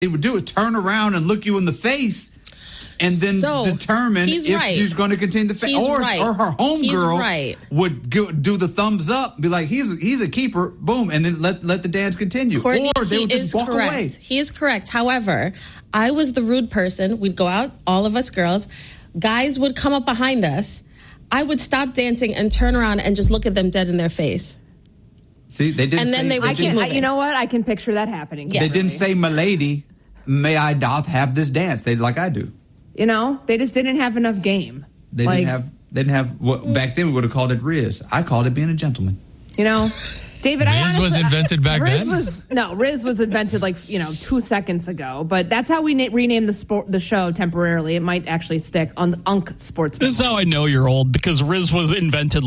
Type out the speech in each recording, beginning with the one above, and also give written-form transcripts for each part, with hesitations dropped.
they would do is turn around and look you in the face and then determine if he's going to continue the face. Or her homegirl would do the thumbs up, be like, he's a keeper, boom, and then let the dance continue. Courtney, or they would just walk away. He is correct. However, I was the rude person. We'd go out, all of us girls. Guys would come up behind us. I would stop dancing and turn around and just look at them dead in their face. See, they didn't. And then they would keep moving. You know what? I can picture that happening. Yeah. They didn't say, "My lady, may I doth have this dance?" They like I do. You know, they just didn't have enough game. They didn't have. Back then we would have called it Riz. I called it being a gentleman. You know, David, Riz was invented back then? Riz was invented 2 seconds ago. But that's how we renamed the show temporarily. It might actually stick on the Unk Sportsman. This is how I know you're old, because Riz was invented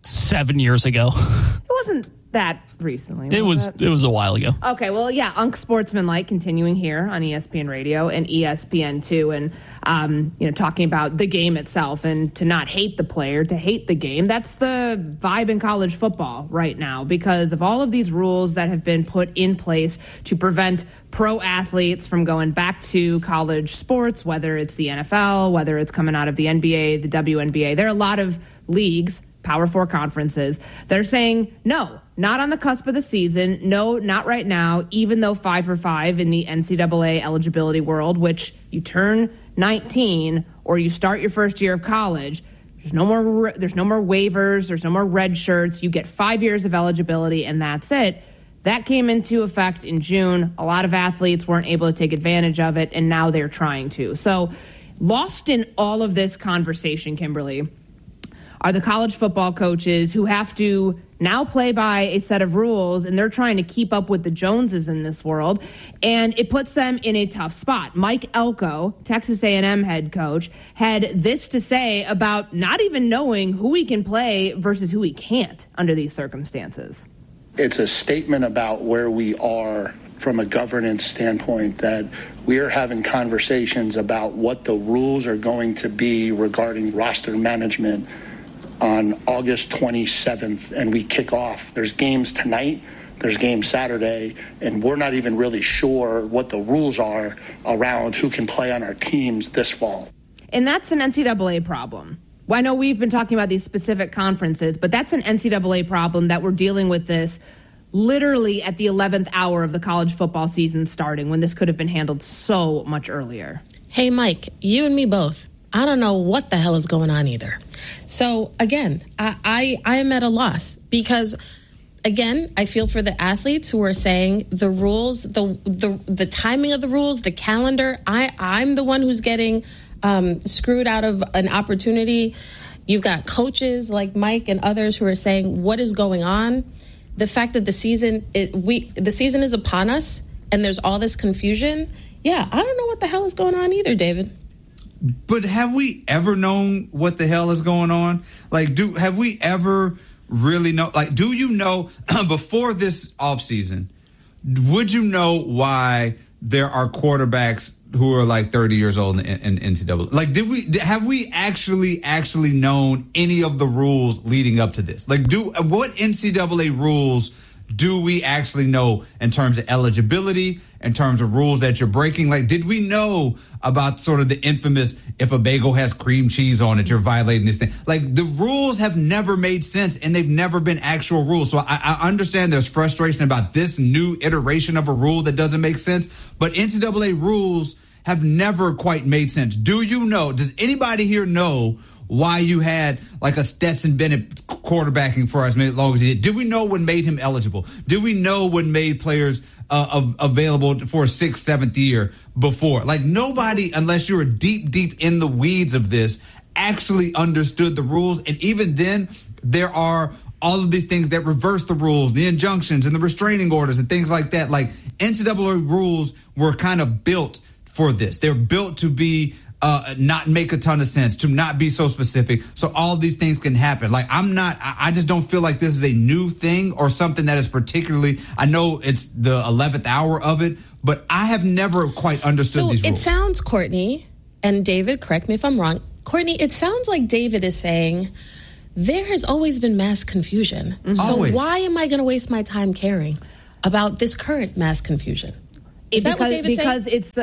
7 years ago. It wasn't that recently. It was a while ago. Okay, well, yeah, Unk Sportsmanlike continuing here on ESPN Radio and ESPN2, and talking about the game itself, and to not hate the player, to hate the game. That's the vibe in college football right now because of all of these rules that have been put in place to prevent pro athletes from going back to college sports, whether it's the NFL, whether it's coming out of the NBA, the WNBA. There are a lot of leagues, Power 4 conferences, that are saying, no, not on the cusp of the season. No, not right now, even though 5 for 5 in the NCAA eligibility world, which you turn 19 or you start your first year of college, there's no more waivers, there's no more red shirts. You get 5 years of eligibility, and that's it. That came into effect in June. A lot of athletes weren't able to take advantage of it, and now they're trying to. So lost in all of this conversation, Kimberly, are the college football coaches who have to now play by a set of rules, and they're trying to keep up with the Joneses in this world, and it puts them in a tough spot. Mike Elko, Texas A&M head coach, had this to say about not even knowing who he can play versus who he can't under these circumstances. It's a statement about where we are from a governance standpoint, that we are having conversations about what the rules are going to be regarding roster management on August 27th, and we kick off. There's games tonight, there's games Saturday, and we're not even really sure what the rules are around who can play on our teams this fall. And that's an NCAA problem. Well, I know we've been talking about these specific conferences, but that's an NCAA problem that we're dealing with this literally at the 11th hour of the college football season starting, when this could have been handled so much earlier. Hey, Mike, you and me both. I don't know what the hell is going on either. So, again, I am at a loss because, again, I feel for the athletes who are saying the rules, the timing of the rules, the calendar. I'm the one who's getting screwed out of an opportunity. You've got coaches like Mike and others who are saying, what is going on? The fact that the season is upon us and there's all this confusion. Yeah, I don't know what the hell is going on either, David. But have we ever known what the hell is going on? Have we ever really know? Do you know before this offseason, would you know why there are quarterbacks who are 30 years old in NCAA? Have we actually known any of the rules leading up to this? What NCAA rules do we actually know in terms of eligibility, in terms of rules that you're breaking? Did we know about sort of the infamous, if a bagel has cream cheese on it, you're violating this thing? The rules have never made sense, and they've never been actual rules. So I understand there's frustration about this new iteration of a rule that doesn't make sense, but NCAA rules have never quite made sense. Do you know, does anybody here know why you had a Stetson Bennett quarterbacking for as long as he did? Do we know what made him eligible? Do we know what made players available for a 6th, 7th year before? Nobody, unless you were deep in the weeds of this, actually understood the rules. And even then, there are all of these things that reverse the rules, the injunctions and the restraining orders and things like that. NCAA rules were kind of built for this. They're built to be not make a ton of sense, to not be so specific, so all these things can happen. I just don't feel like this is a new thing or something that is particularly, I know it's the 11th hour of it, but I have never quite understood these rules. So it sounds, Courtney, and David, correct me if I'm wrong, Courtney, it sounds like David is saying there has always been mass confusion. Mm-hmm. So why am I going to waste my time caring about this current mass confusion? Is that what David's saying? It's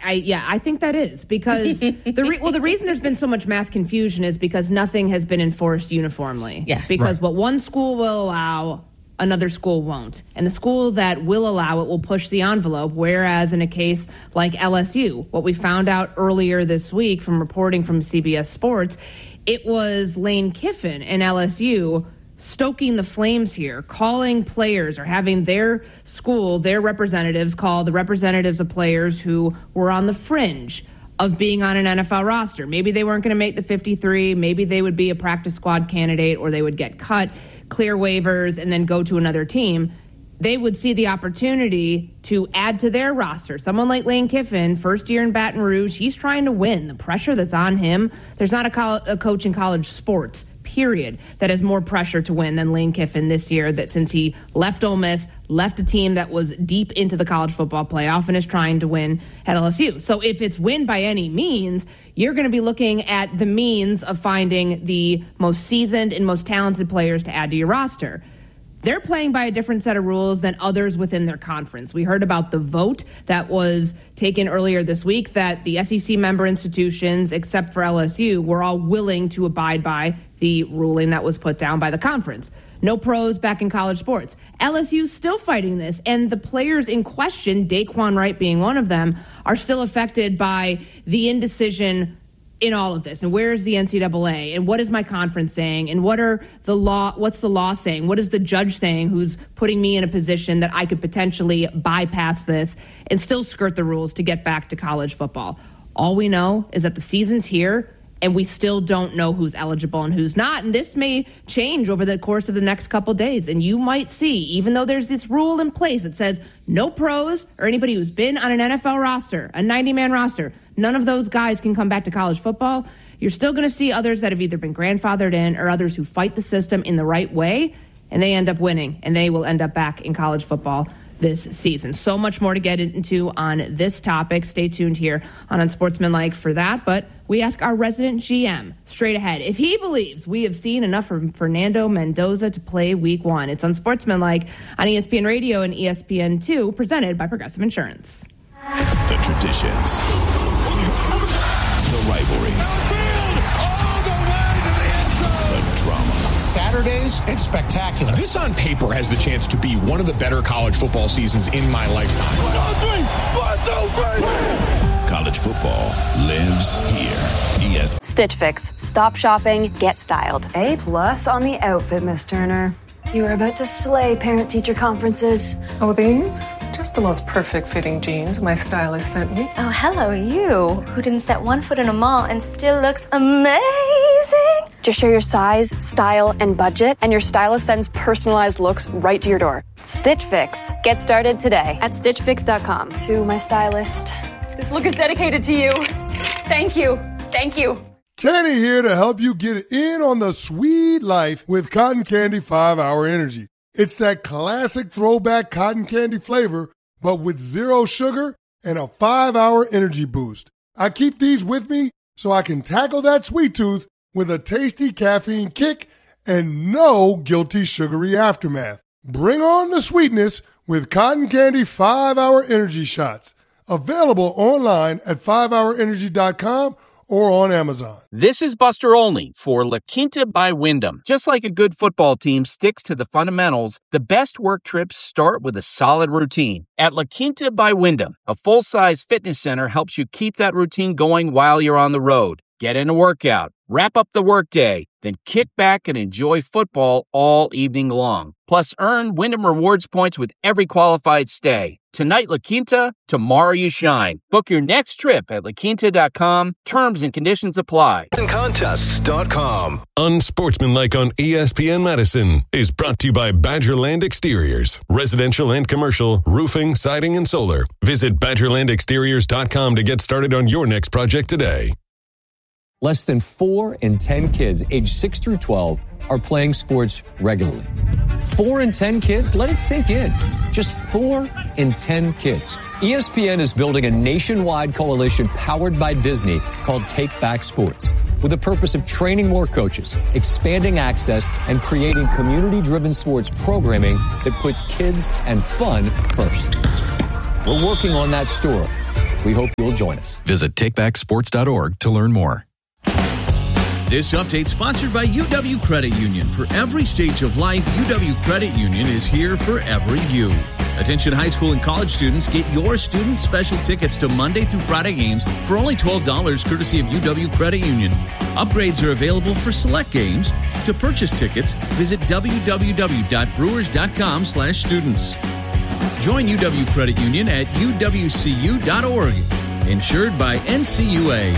I think that is because the reason there's been so much mass confusion is because nothing has been enforced uniformly. Yeah. Because what one school will allow, another school won't. And the school that will allow it will push the envelope, whereas in a case like LSU, what we found out earlier this week from reporting from CBS Sports, it was Lane Kiffin and LSU stoking the flames here, calling players or having their school, their representatives, call the representatives of players who were on the fringe of being on an NFL roster. Maybe they weren't going to make the 53. Maybe they would be a practice squad candidate, or they would get cut, clear waivers, and then go to another team. They would see the opportunity to add to their roster. Someone like Lane Kiffin, first year in Baton Rouge, he's trying to win. The pressure that's on him, there's not a coach in college sports, period, that has more pressure to win than Lane Kiffin this year, that since he left Ole Miss, left a team that was deep into the college football playoff and is trying to win at LSU. So if it's win by any means, you're going to be looking at the means of finding the most seasoned and most talented players to add to your roster. They're playing by a different set of rules than others within their conference. We heard about the vote that was taken earlier this week that the SEC member institutions, except for LSU, were all willing to abide by the ruling that was put down by the conference. No pros back in college sports. LSU's still fighting this, and the players in question, Daquan Wright being one of them, are still affected by the indecision in all of this. And where is the NCAA? And what is my conference saying? And what's the law saying? What is the judge saying who's putting me in a position that I could potentially bypass this and still skirt the rules to get back to college football? All we know is that the season's here, and we still don't know who's eligible and who's not. And this may change over the course of the next couple days. And you might see, even though there's this rule in place that says no pros or anybody who's been on an NFL roster, a 90-man roster, none of those guys can come back to college football. You're still going to see others that have either been grandfathered in or others who fight the system in the right way, and they end up winning, and they will end up back in college football this season. So much more to get into on this topic. Stay tuned here on Unsportsmanlike for that. But we ask our resident GM straight ahead if he believes we have seen enough from Fernando Mendoza to play Week 1. It's Unsportsmanlike on ESPN Radio and ESPN2, presented by Progressive Insurance. The traditions, the rivalries, the drama. Saturdays, it's spectacular. This on paper has the chance to be one of the better college football seasons in my lifetime. 1, 2, 3. College football lives here. Stitch Fix. Stop shopping, get styled. A+ on the outfit, Miss Turner. You are about to slay parent-teacher conferences. Oh, these? Just the most perfect fitting jeans my stylist sent me. Oh, hello, you, who didn't set one foot in a mall and still looks amazing. Just share your size, style, and budget, and your stylist sends personalized looks right to your door. Stitch Fix. Get started today at StitchFix.com. To my stylist, this look is dedicated to you. Thank you. Thank you. Kenny here to help you get in on the sweet life with Cotton Candy 5-Hour Energy. It's that classic throwback cotton candy flavor, but with 0 sugar and a 5-hour energy boost. I keep these with me so I can tackle that sweet tooth with a tasty caffeine kick and no guilty sugary aftermath. Bring on the sweetness with Cotton Candy 5-Hour Energy Shots. Available online at 5hourenergy.com or on Amazon. This is Buster Olney for La Quinta by Wyndham. Just like a good football team sticks to the fundamentals, the best work trips start with a solid routine. At La Quinta by Wyndham, a full-size fitness center helps you keep that routine going while you're on the road. Get in a workout, wrap up the workday, then kick back and enjoy football all evening long. Plus, earn Wyndham Rewards points with every qualified stay. Tonight, La Quinta, tomorrow you shine. Book your next trip at laquinta.com. Terms and conditions apply. Contests.com. Unsportsmanlike on ESPN Madison is brought to you by Badgerland Exteriors. Residential and commercial, roofing, siding, and solar. Visit badgerlandexteriors.com to get started on your next project today. Less than 4 in 10 kids aged 6 through 12 are playing sports regularly. 4 in 10 kids? Let it sink in. Just 4 in 10 kids. ESPN is building a nationwide coalition powered by Disney called Take Back Sports, with the purpose of training more coaches, expanding access, and creating community-driven sports programming that puts kids and fun first. We're working on that story. We hope you'll join us. Visit takebacksports.org to learn more. This update sponsored by UW Credit Union. For every stage of life, UW Credit Union is here for every you. Attention high school and college students, get your student special tickets to Monday through Friday games for only $12 courtesy of UW Credit Union. Upgrades are available for select games. To purchase tickets, visit www.brewers.com/students. Join UW Credit Union at uwcu.org. Insured by NCUA.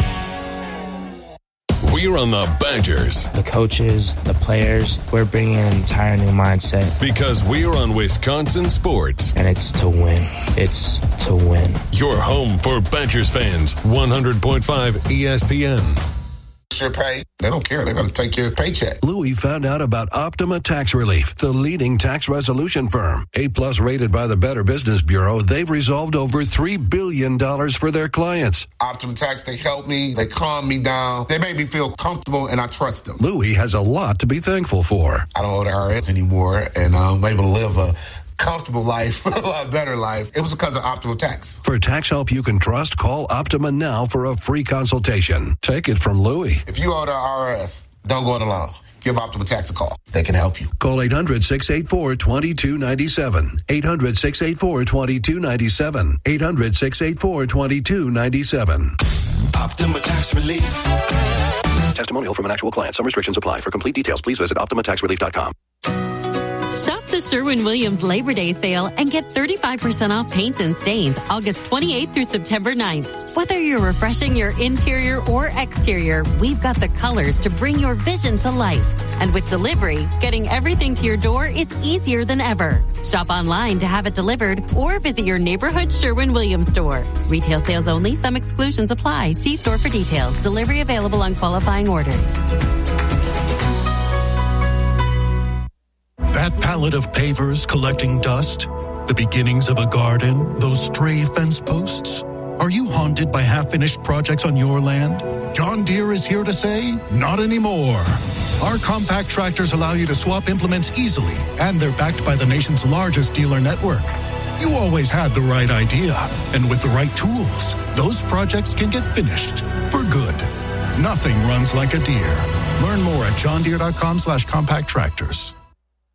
We're on the Badgers. The coaches, the players, we're bringing an entire new mindset. Because we're on Wisconsin sports. And it's to win. It's to win. Your home for Badgers fans. 100.5 ESPN. Your pay. They don't care. They're going to take your paycheck. Louis found out about Optima Tax Relief, the leading tax resolution firm. A+ rated by the Better Business Bureau, they've resolved over $3 billion for their clients. Optima Tax, they help me. They calm me down. They make me feel comfortable, and I trust them. Louis has a lot to be thankful for. I don't owe the IRS anymore, and I'm able to live a comfortable life, a lot better life. It was because of Optima Tax. For tax help you can trust, call Optima now for a free consultation. Take it from Louis. If you owe the IRS, don't go it alone. Give Optima Tax a call. They can help you. Call 800-684-2297. 800-684-2297. 800-684-2297. Optima Tax Relief. Testimonial from an actual client. Some restrictions apply. For complete details, please visit OptimaTaxRelief.com. Shop the Sherwin-Williams Labor Day sale and get 35% off paints and stains August 28th through September 9th. Whether you're refreshing your interior or exterior, we've got the colors to bring your vision to life. And with delivery, getting everything to your door is easier than ever. Shop online to have it delivered or visit your neighborhood Sherwin-Williams store. Retail sales only. Some exclusions apply. See store for details. Delivery available on qualifying orders. That pallet of pavers collecting dust, the beginnings of a garden, those stray fence posts. Are you haunted by half-finished projects on your land? John Deere is here to say, not anymore. Our compact tractors allow you to swap implements easily, and they're backed by the nation's largest dealer network. You always had the right idea, and with the right tools, those projects can get finished for good. Nothing runs like a Deere. Learn more at johndeere.com/compact tractors.